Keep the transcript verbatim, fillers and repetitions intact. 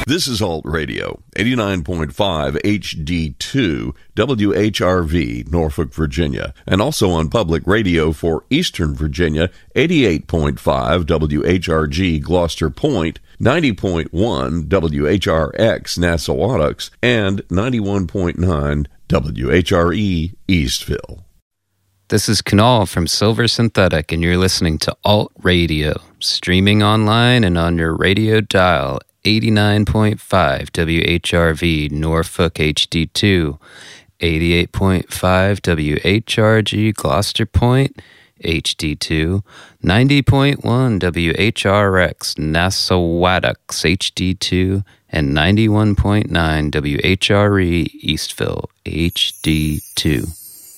This is Alt Radio, eighty-nine point five H D two, W H R V, Norfolk, Virginia, and also on public radio for Eastern Virginia, eighty-eight point five W H R G, Gloucester Point, ninety point one W H R X, Nassawadox, and ninety-one point nine W H R E, Eastville. This is Kunal from Silver Synthetic, and you're listening to Alt Radio, streaming online and on your radio dial, eighty-nine point five W H R V, Norfolk H D two, eighty-eight point five W H R G, Gloucester Point, H D two, ninety point one W H R X, Nassawadox, H D two, and ninety-one point nine W H R E, Eastville, H D two.